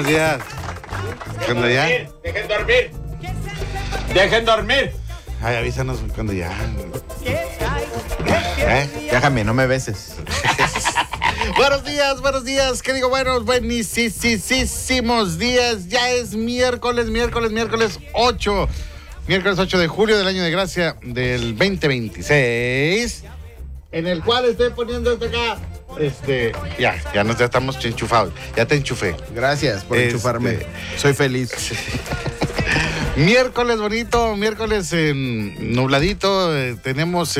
Buenos días. ¿Cuándo ya? Dejen dormir. Dejen dormir. Ay, avísanos cuando ya. Déjame, no me beses. Buenos días. ¿Qué digo? Buenísimos días. Ya es miércoles 8. Miércoles 8 de julio del año de gracia del 2026. En el cual estoy poniendo esto acá. Ya estamos enchufados. Ya te enchufé. Gracias por enchufarme. Soy feliz. Miércoles bonito, miércoles nubladito. Tenemos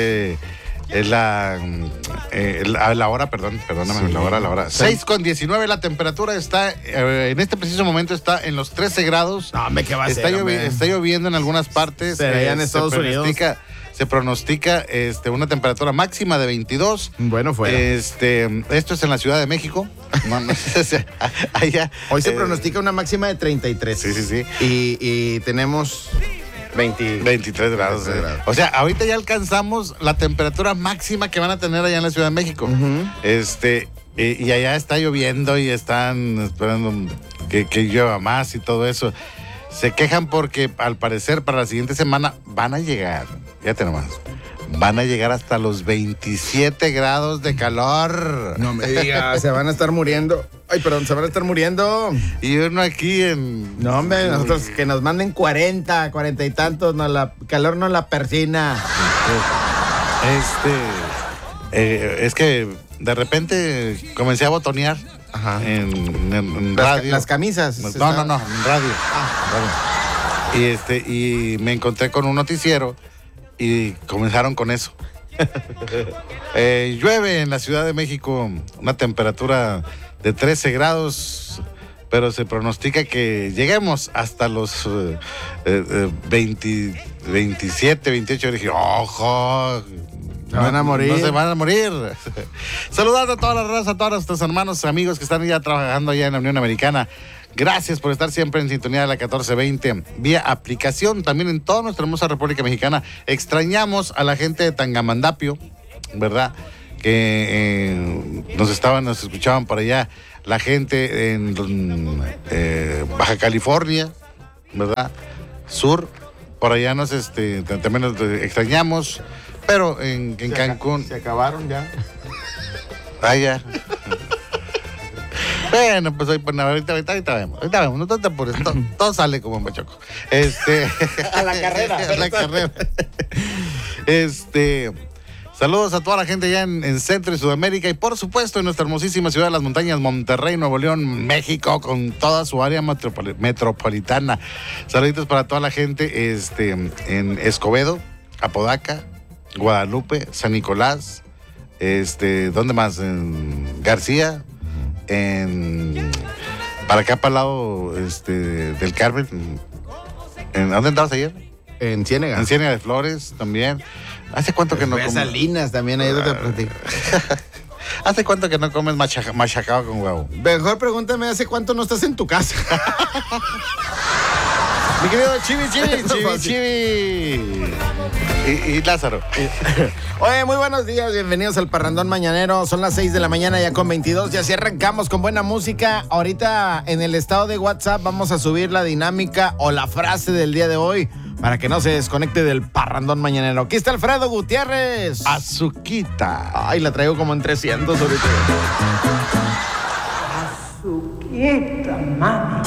la hora, perdóname, sí. la hora. 6:19, la temperatura está, en este preciso momento está en los 13 grados. No, hombre, ¿qué va a ser, hombre? Está lloviendo en algunas partes. Pero allá en Estados Unidos. Se pronostica una temperatura máxima de 22. Bueno, fuera. Esto es en la Ciudad de México. Allá, Hoy se pronostica una máxima de 33. Sí. Y tenemos 23 grados. O sea, ahorita ya alcanzamos la temperatura máxima que van a tener allá en la Ciudad de México. Uh-huh. Y allá está lloviendo y están esperando que llueva más y todo eso. Se quejan porque al parecer para la siguiente semana van a llegar, fíjate nomás, van a llegar hasta los 27 grados de calor. No me digas, se van a estar muriendo. Ay, perdón, se van a estar muriendo. Y uno aquí en... No, hombre, nosotros que nos manden 40 y tantos, calor no la persina. Es que de repente comencé a botonear. Ajá. En radio. Las camisas. No, en radio. Y me encontré con un noticiero y comenzaron con eso. Llueve en la Ciudad de México, una temperatura de 13 grados, pero se pronostica que lleguemos hasta los 27, 28. Y dije, ¡ojo! Se van a morir. No se van a morir. Saludando a toda la raza, a todos nuestros hermanos, amigos que están ya trabajando allá en la Unión Americana. Gracias por estar siempre en sintonía de la 1420 vía aplicación, también en toda nuestra hermosa República Mexicana. Extrañamos a la gente de Tangamandapio, ¿verdad? Que nos escuchaban por allá. La gente en Baja California, ¿verdad? Sur, por allá también nos extrañamos. Pero en Cancún... Se acabaron ya. Ya. Bueno, pues ahorita vemos. No te apures, todo sale como un bachoco. A la carrera. Saludos a toda la gente allá en Centro y Sudamérica y por supuesto en nuestra hermosísima ciudad de las montañas, Monterrey, Nuevo León, México, con toda su área metropolitana. Saluditos para toda la gente en Escobedo, Apodaca, Guadalupe, San Nicolás, ¿dónde más? En García, para acá para el lado del Carmen. ¿Dónde andabas ayer? En Ciénega. En Ciénega de Flores también. ¿Hace cuánto que no comes? Salinas también, ahí donde platico. ¿Hace cuánto que no comes machacado con huevo? Mejor pregúntame, ¿hace cuánto no estás en tu casa? Mi querido Chivi. Y Lázaro. Oye, muy buenos días, bienvenidos al Parrandón Mañanero. Son las 6 de la mañana ya con 22 y así arrancamos con buena música. Ahorita en el estado de WhatsApp vamos a subir la dinámica o la frase del día de hoy para que no se desconecte del Parrandón Mañanero. Aquí está Alfredo Gutiérrez. Azuquita. Ay, la traigo como en 300 ahorita. Azuquita, mami.